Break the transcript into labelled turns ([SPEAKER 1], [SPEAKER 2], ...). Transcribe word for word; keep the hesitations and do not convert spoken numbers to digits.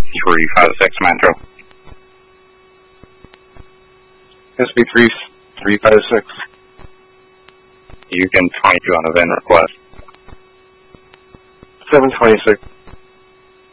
[SPEAKER 1] three five six Metro.
[SPEAKER 2] S B three three five six.
[SPEAKER 1] You can twenty-two on a V I N request.
[SPEAKER 2] seven twenty-six.